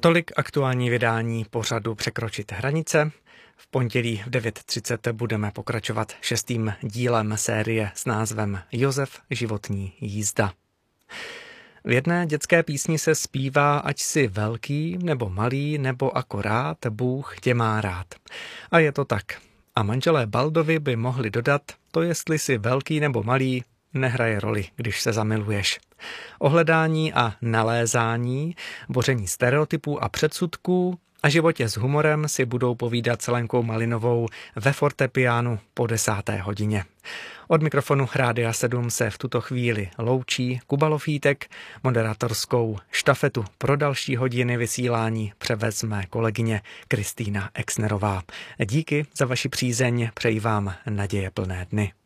Tolik aktuální vydání pořadu Překročit hranice. V pondělí v 9:30 budeme pokračovat 6. dílem série s názvem Josef životní jízda. V jedné dětské písni se zpívá, ať jsi velký nebo malý nebo akorát, Bůh tě má rád. A je to tak. A manželé Baldovi by mohli dodat, to jestli jsi velký nebo malý, nehraje roli, když se zamiluješ. O hledání a nalézání, boření stereotypů a předsudků a životě s humorem si budou povídat s Lenkou Malinovou ve fortepiánu po 10. hodině. Od mikrofonu Rádia 7 se v tuto chvíli loučí Kuba Lofítek, moderátorskou štafetu pro další hodiny vysílání převezme kolegyně Kristýna Exnerová. Díky za vaši přízeň, přeji vám nadějeplné dny.